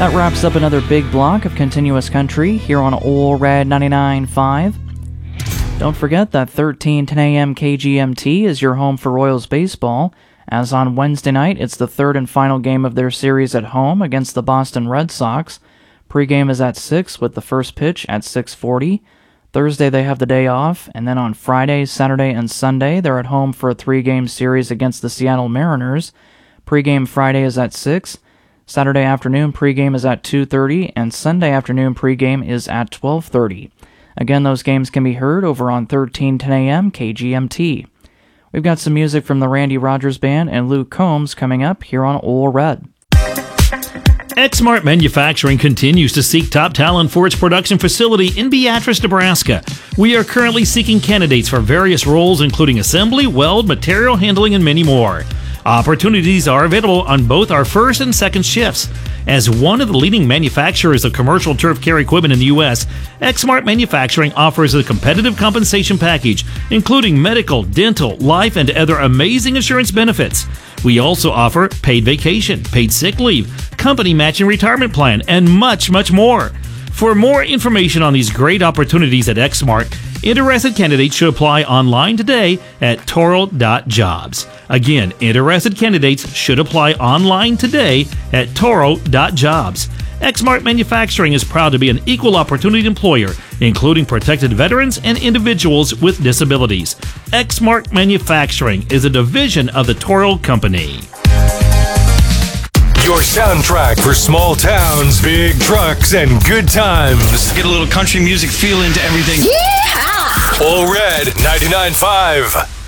That wraps up another big block of continuous country here on Ole Red 99.5. Don't forget that 10 a.m. KGMT is your home for Royals baseball, as on Wednesday night it's the third and final game of their series at home against the Boston Red Sox. Pre-game is at 6 with the first pitch at 6:40. Thursday they have the day off, and then on Friday, Saturday, and Sunday they're at home for a 3-game series against the Seattle Mariners. Pre-game Friday is at 6. Saturday afternoon pregame is at 2:30, and Sunday afternoon pregame is at 12:30. Again, those games can be heard over on 10 a.m. KGMT. We've got some music from the Randy Rogers Band and Luke Combs coming up here on Ole Red. Exmart Manufacturing continues to seek top talent for its production facility in Beatrice, Nebraska. We are currently seeking candidates for various roles, including assembly, weld, material handling, and many more. Opportunities are available on both our first and second shifts. As one of the leading manufacturers of commercial turf care equipment in the U.S., Exmart Manufacturing offers a competitive compensation package, including medical, dental, life, and other amazing insurance benefits. We also offer paid vacation, paid sick leave, company matching retirement plan, and much, much more. For more information on these great opportunities at Exmart, interested candidates should apply online today at toro.jobs. Again, interested candidates should apply online today at toro.jobs. Exmart Manufacturing is proud to be an equal opportunity employer, including protected veterans and individuals with disabilities. Exmart Manufacturing is a division of the Toro Company. Your soundtrack for small towns, big trucks, and good times. Get a little country music feel into everything. Yeehaw! Ole Red 99.5.